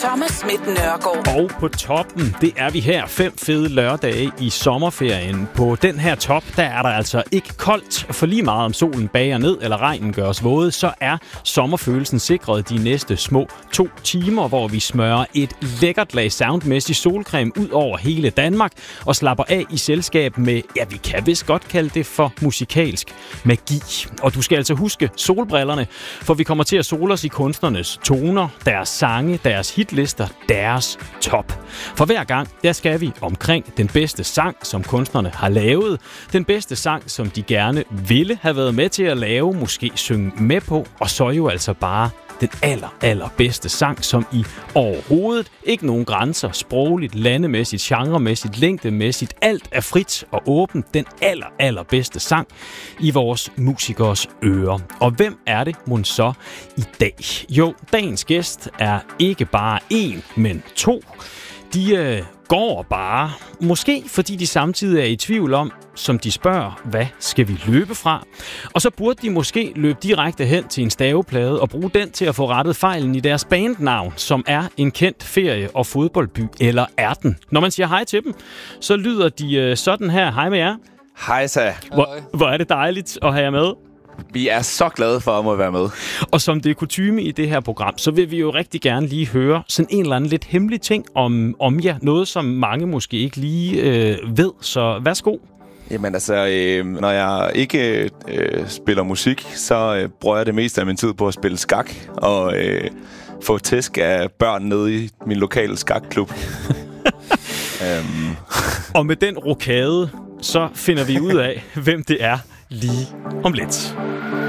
Thomas Schmidt Nørgaard. Og på toppen, det er vi her 5 fede lørdage i sommerferien. På den her top, der er der altså ikke koldt, for lige meget om solen bager ned eller regnen gør os våde, så er sommerfølelsen sikret de næste små 2 timer, hvor vi smører et lækkert lag soundmæssig solcreme ud over hele Danmark og slapper af i selskab med, ja, vi kan vist godt kalde det for musikalsk magi. Og du skal altså huske solbrillerne, for vi kommer til at sole os i kunstnernes toner, deres sange, deres hitlister, deres top. For hver gang, der skal vi omkring den bedste sang, som kunstnerne har lavet, den bedste sang, som de gerne ville have været med til at lave, måske synge med på, og så jo altså bare den allerbedste sang, som i overhovedet ikke nogen grænser, sprogligt, landemæssigt, genremæssigt, længdemæssigt, alt er frit og åbent, den allerbedste sang i vores musikers ører. Og hvem er det mon så i dag? Jo, dagens gæst er ikke bare 1, men 2. De går bare, måske fordi de samtidig er i tvivl om, som de spørger, hvad skal vi løbe fra? Og så burde de måske løbe direkte hen til en staveplade og bruge den til at få rettet fejlen i deres bandnavn, som er en kendt ferie- og fodboldby, eller er den? Når man siger hej til dem, så lyder de sådan her. Hej med jer. Hej så. Hvor er det dejligt at have jer med. Vi er så glade for at må være med. Og som det er kutyme i det her program, så vil vi jo rigtig gerne lige høre sådan en eller anden lidt hemmelig ting om jer. Noget, som mange måske ikke lige ved. Så værsgo. Jamen altså, når jeg ikke spiller musik, så bruger jeg det meste af min tid på at spille skak og få tæsk af børn nede i min lokale skakklub. Og med den rokade, så finder vi ud af, hvem det er lige om lidt.